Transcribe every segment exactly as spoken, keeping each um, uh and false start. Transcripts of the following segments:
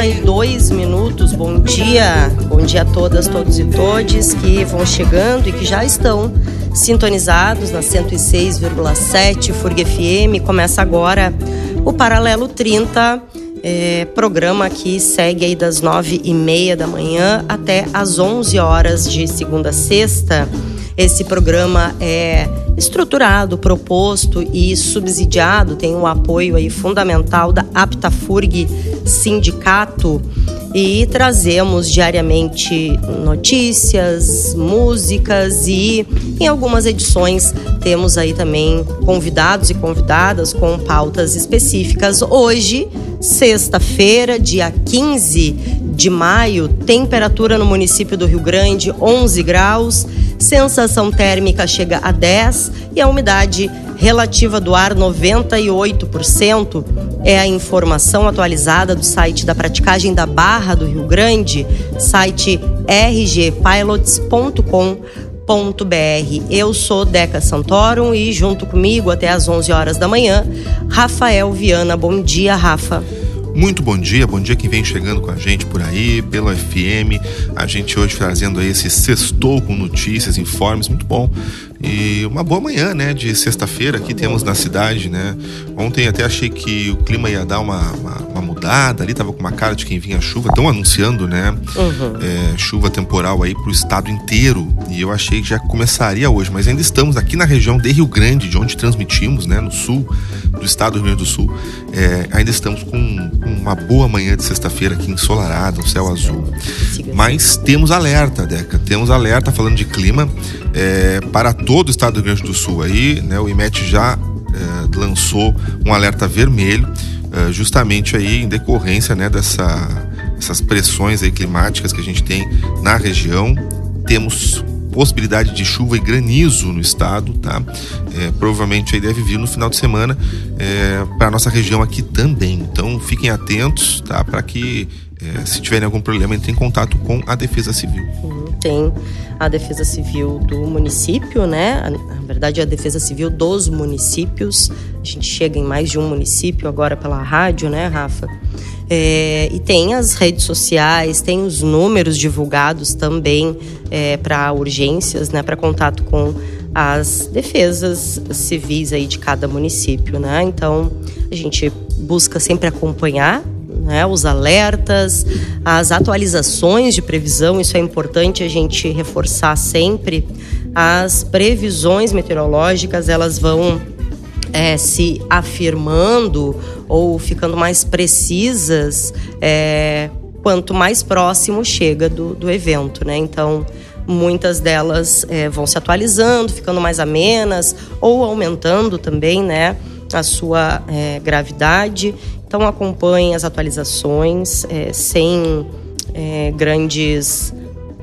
trinta e dois minutos. Bom dia, bom dia a todas, todos e todes que vão chegando e que já estão sintonizados na cento e seis vírgula sete F U R G F M. Começa agora o Paralelo trinta, é, programa que segue aí das nove e meia da manhã até às onze horas de segunda a sexta. Esse programa é estruturado, proposto e subsidiado, tem o apoio aí fundamental da Aptafurg Sindicato, e trazemos diariamente notícias, músicas e em algumas edições temos aí também convidados e convidadas com pautas específicas. Hoje, sexta-feira, dia quinze de maio, temperatura no município do Rio Grande, onze graus, sensação térmica chega a dez e a umidade relativa do ar noventa e oito por cento. É a informação atualizada do site da praticagem da Barra do Rio Grande, site r g pilots ponto com ponto b r. Eu sou Deca Santorum e junto comigo até às onze horas da manhã, Rafael Viana. Bom dia, Rafa. Muito bom dia, bom dia quem vem chegando com a gente por aí, pelo F M. A gente hoje trazendo aí esse sextou com notícias, informes, muito bom. E uma boa manhã, né, de sexta-feira aqui temos na cidade, né. Ontem até achei que o clima ia dar uma, uma, uma mudada ali, tava com uma cara de quem vinha chuva, estão anunciando, né, uhum. é, chuva temporal aí pro estado inteiro, e eu achei que já começaria hoje, mas ainda estamos aqui na região de Rio Grande, de onde transmitimos, né, no sul do estado do Rio Grande do Sul, é, ainda estamos com uma boa manhã de sexta-feira aqui ensolarada, um céu azul. Mas temos alerta, Deca, temos alerta falando de clima é, para todo o estado do Rio Grande do Sul aí, né? O I M E T já é, lançou um alerta vermelho, é, justamente aí em decorrência, né, dessa, dessas pressões aí climáticas que a gente tem na região. Temos possibilidade de chuva e granizo no estado, tá? É, provavelmente aí deve vir no final de semana é, para a nossa região aqui também. Então fiquem atentos, tá? Para que é, se tiverem algum problema, entrem em contato com a Defesa Civil. Tem a Defesa Civil do município, né? Na verdade, a Defesa Civil dos municípios. A gente chega em mais de um município agora pela rádio, né, Rafa? É, e tem as redes sociais, tem os números divulgados também é, para urgências, né, para contato com as defesas civis aí de cada município, né? Então, a gente busca sempre acompanhar, né, os alertas, as atualizações de previsão. Isso é importante a gente reforçar sempre. As previsões meteorológicas, elas vão É, se afirmando ou ficando mais precisas é, quanto mais próximo chega do, do evento, né? Então, muitas delas é, vão se atualizando, ficando mais amenas ou aumentando também, né, a sua é, gravidade. Então, acompanhem as atualizações é, sem é, grandes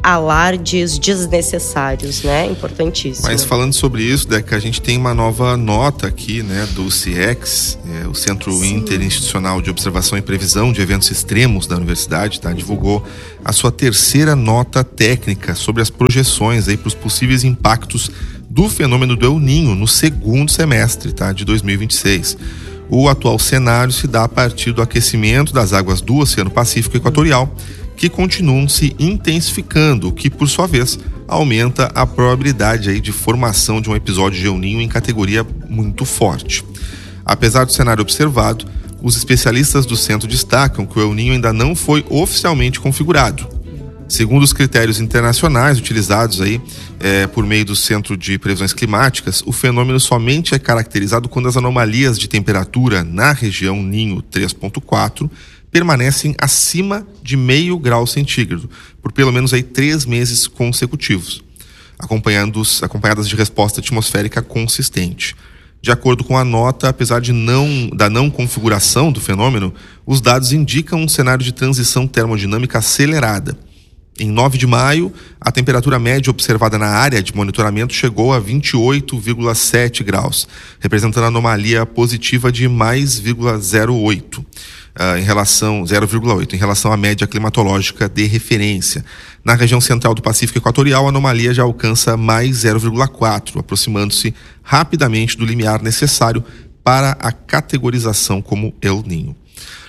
alardes desnecessários, né? Importantíssimo. Mas falando sobre isso, Deca, a gente tem uma nova nota aqui, né, do CIEX, é, o Centro Sim. Interinstitucional de Observação e Previsão de Eventos Extremos da Universidade, tá? Divulgou a sua terceira nota técnica sobre as projeções aí para os possíveis impactos do fenômeno do El Niño no segundo semestre, tá, de dois mil e vinte e seis. O atual cenário se dá a partir do aquecimento das águas do Oceano Pacífico Equatorial, que continuam se intensificando, o que, por sua vez, aumenta a probabilidade aí de formação de um episódio de El Niño em categoria muito forte. Apesar do cenário observado, os especialistas do centro destacam que o El Niño ainda não foi oficialmente configurado. Segundo os critérios internacionais utilizados aí, é, por meio do Centro de Previsões Climáticas, o fenômeno somente é caracterizado quando as anomalias de temperatura na região Ninho três ponto quatro permanecem acima de meio grau centígrado, por pelo menos aí três meses consecutivos, acompanhados, acompanhadas de resposta atmosférica consistente. De acordo com a nota, apesar de não, da não configuração do fenômeno, os dados indicam um cenário de transição termodinâmica acelerada. Em nove de maio, a temperatura média observada na área de monitoramento chegou a vinte e oito vírgula sete graus, representando a anomalia positiva de mais zero vírgula oito. Uh, em relação zero vírgula oito em relação à média climatológica de referência. Na região central do Pacífico Equatorial, a anomalia já alcança mais zero vírgula quatro, aproximando-se rapidamente do limiar necessário para a categorização como El Niño.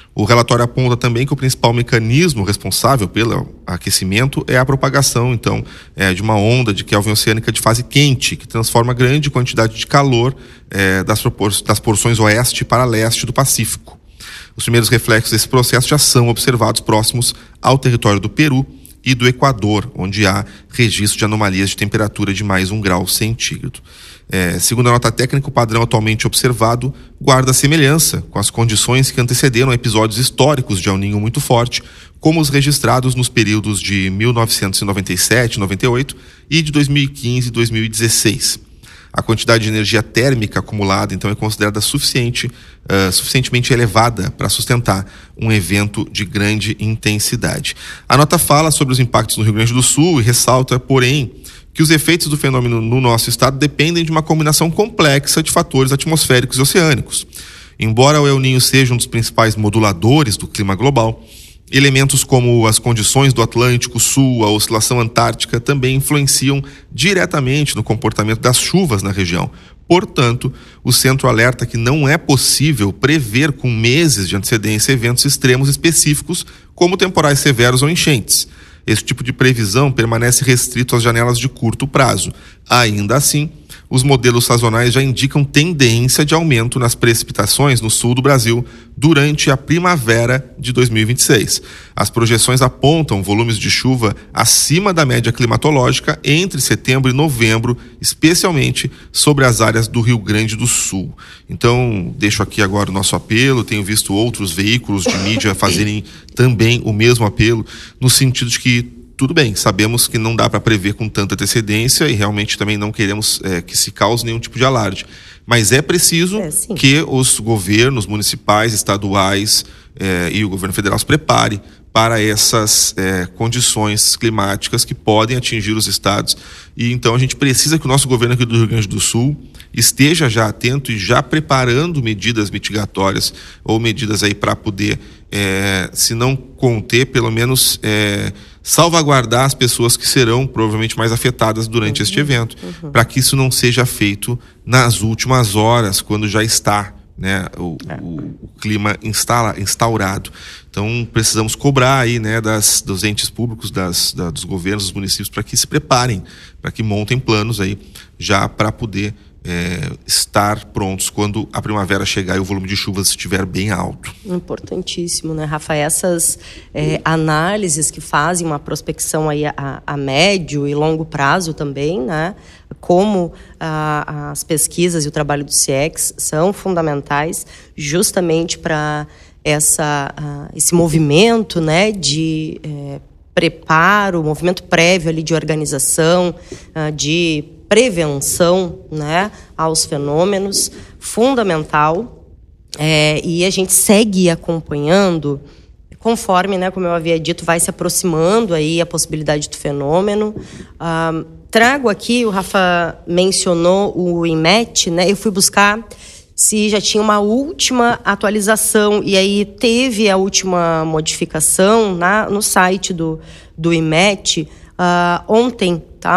O relatório aponta também que o principal mecanismo responsável pelo aquecimento é a propagação, então, é, de uma onda de Kelvin oceânica de fase quente, que transforma grande quantidade de calor é, das, propor- das porções oeste para leste do Pacífico. Os primeiros reflexos desse processo já são observados próximos ao território do Peru e do Equador, onde há registro de anomalias de temperatura de mais um grau centígrado. É, segundo a nota técnica, o padrão atualmente observado guarda semelhança com as condições que antecederam episódios históricos de El Niño muito forte, como os registrados nos períodos de mil novecentos e noventa e sete e noventa e oito e de dois mil e quinze e dois mil e dezesseis. A quantidade de energia térmica acumulada, então, é considerada suficiente, uh, suficientemente elevada para sustentar um evento de grande intensidade. A nota fala sobre os impactos no Rio Grande do Sul e ressalta, porém, que os efeitos do fenômeno no nosso estado dependem de uma combinação complexa de fatores atmosféricos e oceânicos. Embora o El Niño seja um dos principais moduladores do clima global, elementos como as condições do Atlântico Sul, a oscilação antártica, também influenciam diretamente no comportamento das chuvas na região. Portanto, o centro alerta que não é possível prever com meses de antecedência eventos extremos específicos, como temporais severos ou enchentes. Esse tipo de previsão permanece restrito às janelas de curto prazo. Ainda assim, os modelos sazonais já indicam tendência de aumento nas precipitações no sul do Brasil durante a primavera de dois mil e vinte e seis. As projeções apontam volumes de chuva acima da média climatológica entre setembro e novembro, especialmente sobre as áreas do Rio Grande do Sul. Então, deixo aqui agora o nosso apelo. Tenho visto outros veículos de mídia fazerem também o mesmo apelo, no sentido de que tudo bem, sabemos que não dá para prever com tanta antecedência e realmente também não queremos é, que se cause nenhum tipo de alarde. Mas é preciso é, que os governos municipais, estaduais é, e o governo federal se prepare para essas é, condições climáticas que podem atingir os estados. E então a gente precisa que o nosso governo aqui do Rio Grande do Sul esteja já atento e já preparando medidas mitigatórias ou medidas aí para poder, é, se não conter, pelo menos é, salvaguardar as pessoas que serão provavelmente mais afetadas durante uhum, este evento, uhum. para que isso não seja feito nas últimas horas, quando já está, né, o, é. o, o clima instala, instaurado. Então precisamos cobrar aí, né, das, dos entes públicos, das, da, dos governos, dos municípios, para que se preparem, para que montem planos aí já para poder É, estar prontos quando a primavera chegar e o volume de chuvas estiver bem alto. Importantíssimo, né, Rafa? Essas é, análises que fazem uma prospecção aí a, a médio e longo prazo também, né? Como a, as pesquisas e o trabalho do C I E X são fundamentais justamente para essa, a, esse movimento, né, de é, preparo, movimento prévio ali de organização, a, de prevenção, né, aos fenômenos, fundamental, é, e a gente segue acompanhando, conforme, né, como eu havia dito, vai se aproximando aí a possibilidade do fenômeno. Ah, trago aqui, o Rafa mencionou o INMET, né, eu fui buscar se já tinha uma última atualização, e aí teve a última modificação na, no site do, do INMET uh, ontem, tá?